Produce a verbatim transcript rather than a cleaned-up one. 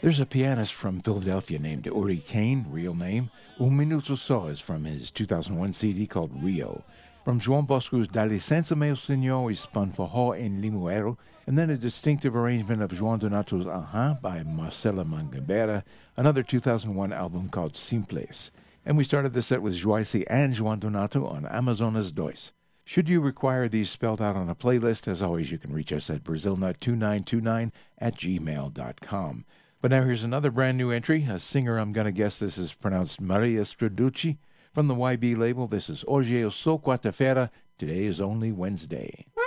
There's a pianist from Philadelphia named Uri Kane, real name. Un Minuto Só is from his two thousand one C D called Rio. From João Bosco's Dá Licença Meu Senhor is spun Forró em Limoeiro, and then a distinctive arrangement of João Donato's Aham by Marcela Mangueira, another two thousand one album called Simples. And we started the set with Joyce and João Donato on Amazonas Dois. Should you require these spelled out on a playlist, as always, you can reach us at brazilnut two nine two nine at gmail dot com. But now here's another brand new entry, a singer I'm going to guess this is pronounced Maria Straducci. From the Y B label, this is Hoje Eu Sou Quarta-feira, Today is Only Wednesday.